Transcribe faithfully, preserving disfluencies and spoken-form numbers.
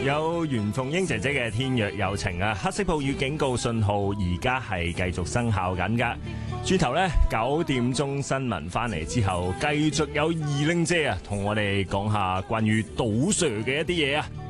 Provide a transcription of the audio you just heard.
有袁鳳英姐姐嘅《天若有情》啊，黑色暴雨警告信號而家係繼續生效緊噶。轉頭呢，九點鐘新聞翻嚟之後，繼續有二玲姐啊，同我哋講下關於賭 Sir 嘅一啲嘢啊。